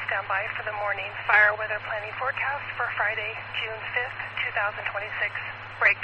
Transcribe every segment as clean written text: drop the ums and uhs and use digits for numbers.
stand by for the morning fire weather planning forecast for Friday, June 5th, 2026. Break.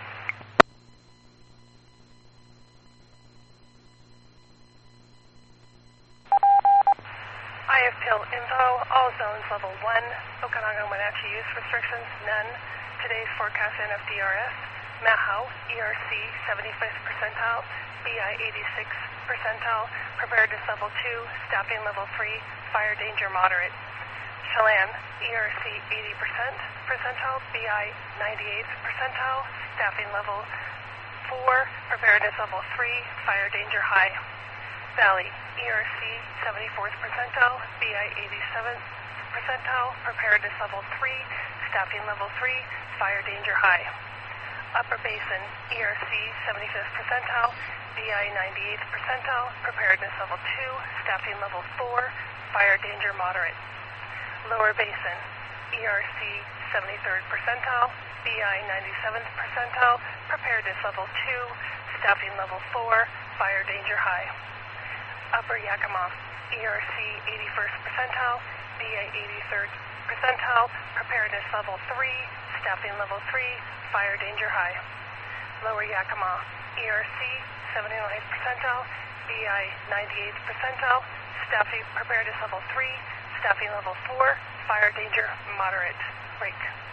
IFPIL info, all zones level 1. Okanagan Wenatchee use restrictions, none. Today's forecast NFDRS, Mahau, ERC 75th percentile, BI 86th percentile, preparedness level 2, staffing level 3, fire danger moderate. Chelan, ERC 80% percentile, BI 98th percentile, staffing level 4, preparedness level 3, fire danger high. Valley, ERC 74th percentile, BI 87th percentile, preparedness level 3, staffing level 3, fire danger high. Upper Basin, ERC 75th percentile, BI 98th percentile, preparedness level 2, staffing level 4, fire danger moderate. Lower Basin, ERC 73rd percentile, BI 97th percentile, preparedness level 2, staffing level 4, fire danger high. Upper Yakima, ERC 81st percentile, BI 83rd percentile, preparedness level 3, staffing level 3, fire danger high. Lower Yakima, ERC 79th percentile, BI 98th percentile, staffing preparedness level 3, staffing level 4, fire danger moderate. Break.